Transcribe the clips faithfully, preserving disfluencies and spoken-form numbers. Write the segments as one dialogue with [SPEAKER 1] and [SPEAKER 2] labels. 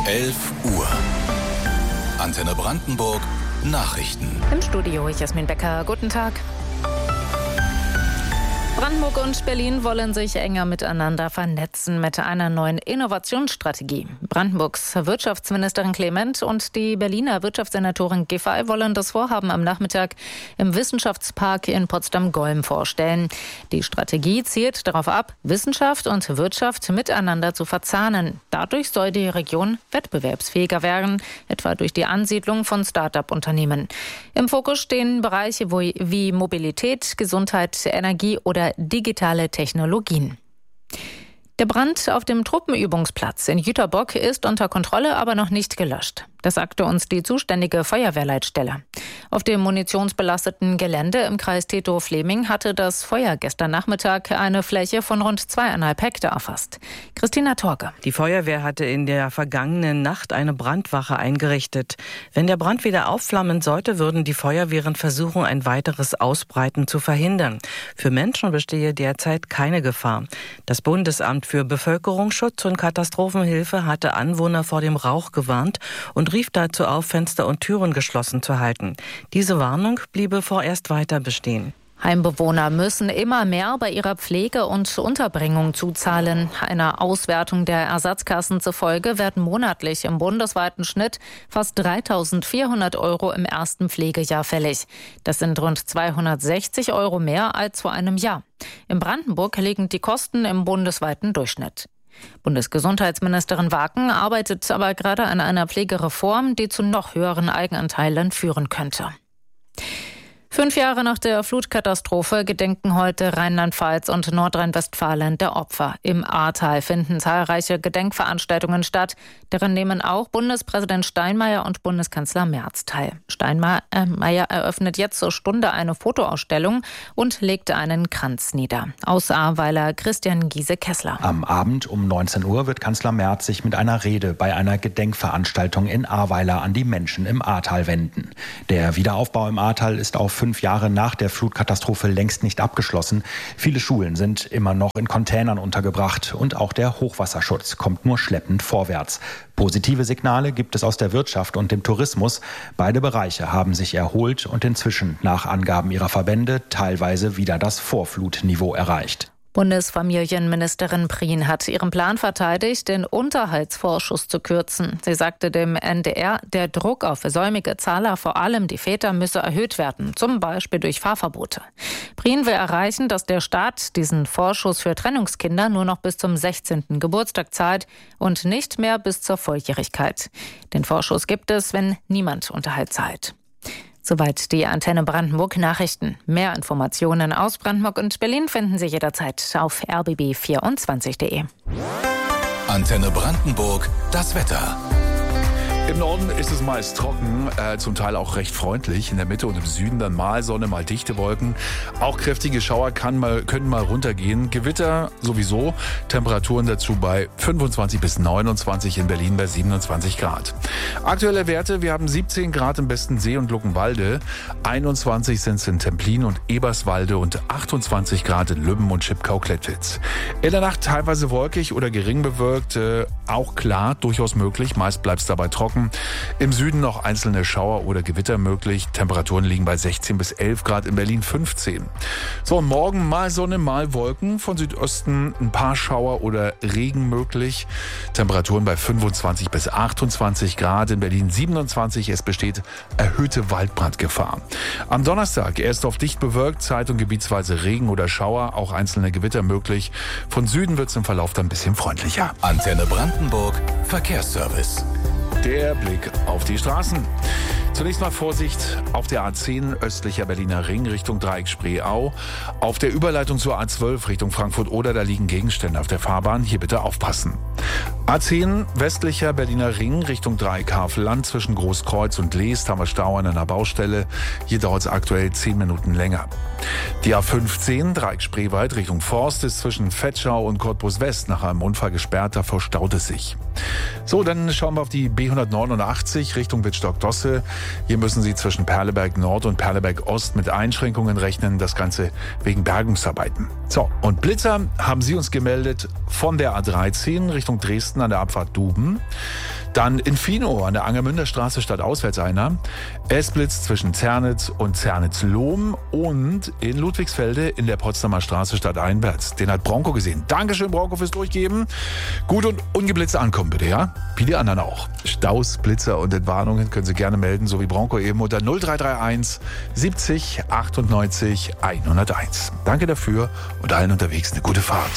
[SPEAKER 1] elf Uhr. Antenne Brandenburg Nachrichten.
[SPEAKER 2] Im Studio Jasmin Becker. Guten Tag. Brandenburg und Berlin wollen sich enger miteinander vernetzen mit einer neuen Innovationsstrategie. Brandenburgs Wirtschaftsministerin Clement und die Berliner Wirtschaftssenatorin Giffey wollen das Vorhaben am Nachmittag im Wissenschaftspark in Potsdam-Golm vorstellen. Die Strategie zielt darauf ab, Wissenschaft und Wirtschaft miteinander zu verzahnen. Dadurch soll die Region wettbewerbsfähiger werden, etwa durch die Ansiedlung von Start-up-Unternehmen. Im Fokus stehen Bereiche wie Mobilität, Gesundheit, Energie oder digitale Technologien. Der Brand auf dem Truppenübungsplatz in Jüterbock ist unter Kontrolle, aber noch nicht gelöscht. Das sagte uns die zuständige Feuerwehrleitstelle. Auf dem munitionsbelasteten Gelände im Kreis Tetow-Fleming hatte das Feuer gestern Nachmittag eine Fläche von rund zweieinhalb Hektar erfasst. Christina Torge.
[SPEAKER 3] Die Feuerwehr hatte in der vergangenen Nacht eine Brandwache eingerichtet. Wenn der Brand wieder aufflammen sollte, würden die Feuerwehren versuchen, ein weiteres Ausbreiten zu verhindern. Für Menschen bestehe derzeit keine Gefahr. Das Bundesamt für Bevölkerungsschutz und Katastrophenhilfe hatte Anwohner vor dem Rauch gewarnt und rief dazu auf, Fenster und Türen geschlossen zu halten. Diese Warnung bliebe vorerst weiter bestehen.
[SPEAKER 2] Heimbewohner müssen immer mehr bei ihrer Pflege und Unterbringung zuzahlen. Einer Auswertung der Ersatzkassen zufolge werden monatlich im bundesweiten Schnitt fast dreitausendvierhundert Euro im ersten Pflegejahr fällig. Das sind rund zweihundertsechzig Euro mehr als vor einem Jahr. In Brandenburg liegen die Kosten im bundesweiten Durchschnitt. Bundesgesundheitsministerin Waken arbeitet aber gerade an einer Pflegereform, die zu noch höheren Eigenanteilen führen könnte. Fünf Jahre nach der Flutkatastrophe gedenken heute Rheinland-Pfalz und Nordrhein-Westfalen der Opfer. Im Ahrtal finden zahlreiche Gedenkveranstaltungen statt. Daran nehmen auch Bundespräsident Steinmeier und Bundeskanzler Merz teil. Steinmeier eröffnet jetzt zur Stunde eine Fotoausstellung und legt einen Kranz nieder. Aus Ahrweiler Christian Giese-Kessler.
[SPEAKER 4] Am Abend um neunzehn Uhr wird Kanzler Merz sich mit einer Rede bei einer Gedenkveranstaltung in Ahrweiler an die Menschen im Ahrtal wenden. Der Wiederaufbau im Ahrtal ist auf fünf Jahre nach der Flutkatastrophe längst nicht abgeschlossen. Viele Schulen sind immer noch in Containern untergebracht und auch der Hochwasserschutz kommt nur schleppend vorwärts. Positive Signale gibt es aus der Wirtschaft und dem Tourismus. Beide Bereiche haben sich erholt und inzwischen nach Angaben ihrer Verbände teilweise wieder das Vorflutniveau erreicht.
[SPEAKER 2] Bundesfamilienministerin Prien hat ihren Plan verteidigt, den Unterhaltsvorschuss zu kürzen. Sie sagte dem N D R, der Druck auf säumige Zahler, vor allem die Väter, müsse erhöht werden, zum Beispiel durch Fahrverbote. Prien will erreichen, dass der Staat diesen Vorschuss für Trennungskinder nur noch bis zum sechzehnten Geburtstag zahlt und nicht mehr bis zur Volljährigkeit. Den Vorschuss gibt es, wenn niemand Unterhalt zahlt. Soweit die Antenne Brandenburg Nachrichten. Mehr Informationen aus Brandenburg und Berlin finden Sie jederzeit auf r b b vierundzwanzig punkt d e.
[SPEAKER 1] Antenne Brandenburg, das Wetter.
[SPEAKER 5] Im Norden ist es meist trocken, äh, zum Teil auch recht freundlich. In der Mitte und im Süden dann mal Sonne, mal dichte Wolken. Auch kräftige Schauer kann mal, können mal runtergehen. Gewitter sowieso. Temperaturen dazu bei fünfundzwanzig bis neunundzwanzig, in Berlin bei siebenundzwanzig Grad. Aktuelle Werte, wir haben siebzehn Grad im Bestensee und Luckenwalde. einundzwanzig sind es in Templin und Eberswalde und achtundzwanzig Grad in Lübben und Schipkau-Klettwitz. In der Nacht teilweise wolkig oder gering bewölkt. Äh, auch klar, durchaus möglich. Meist bleibt es dabei trocken. Im Süden noch einzelne Schauer oder Gewitter möglich. Temperaturen liegen bei sechzehn bis elf Grad, in Berlin fünfzehn. So, morgen mal Sonne, mal Wolken. Von Südosten ein paar Schauer oder Regen möglich. Temperaturen bei fünfundzwanzig bis achtundzwanzig Grad, in Berlin siebenundzwanzig. Es besteht erhöhte Waldbrandgefahr. Am Donnerstag erst auf dicht bewölkt, zeit- und gebietsweise Regen oder Schauer, auch einzelne Gewitter möglich. Von Süden wird es im Verlauf dann ein bisschen freundlicher.
[SPEAKER 1] Antenne Brandenburg, Verkehrsservice.
[SPEAKER 5] Der Blick auf die Straßen. Zunächst mal Vorsicht auf der A zehn östlicher Berliner Ring Richtung Dreieck Spreeau. Auf der Überleitung zur A zwölf Richtung Frankfurt-Oder, da liegen Gegenstände auf der Fahrbahn. Hier bitte aufpassen. A zehn westlicher Berliner Ring Richtung Dreieck Havelland zwischen Großkreuz und Leest haben wir Stau an einer Baustelle. Hier dauert es aktuell zehn Minuten länger. Die A fünfzehn Dreieck Spreewald Richtung Forst ist zwischen Vetschau und Cottbus West nach einem Unfall gesperrt, da verstaut es sich. So, dann schauen wir auf die B hundertneunundachtzig Richtung Wittstock-Dosse. Hier müssen Sie zwischen Perleberg Nord und Perleberg Ost mit Einschränkungen rechnen, das Ganze wegen Bergungsarbeiten. So, und Blitzer haben Sie uns gemeldet von der A dreizehn Richtung Dresden Osten an der Abfahrt Duben. Dann in Finow an der Angermünder Straße stadtauswärts einer. Es blitzt zwischen Zernitz und Zernitz-Lohm und in Ludwigsfelde in der Potsdamer Straße stadteinwärts. Den hat Bronco gesehen. Dankeschön, Bronco, fürs Durchgeben. Gut und ungeblitzt ankommen, bitte, ja? Wie die anderen auch. Staus, Blitzer und Entwarnungen können Sie gerne melden, so wie Bronco eben unter null drei drei eins siebzig achtundneunzig hunderteins. Danke dafür und allen unterwegs eine gute Fahrt.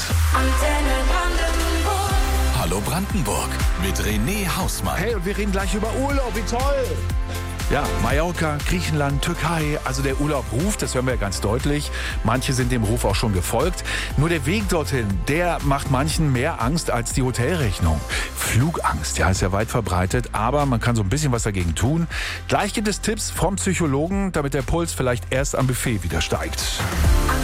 [SPEAKER 1] Hallo Brandenburg mit René Hausmann.
[SPEAKER 5] Hey, und wir reden gleich über Urlaub, wie toll! Ja, Mallorca, Griechenland, Türkei, also der Urlaub ruft, das hören wir ja ganz deutlich. Manche sind dem Ruf auch schon gefolgt. Nur der Weg dorthin, der macht manchen mehr Angst als die Hotelrechnung. Flugangst, ja, ist ja weit verbreitet, aber man kann so ein bisschen was dagegen tun. Gleich gibt es Tipps vom Psychologen, damit der Puls vielleicht erst am Buffet wieder steigt.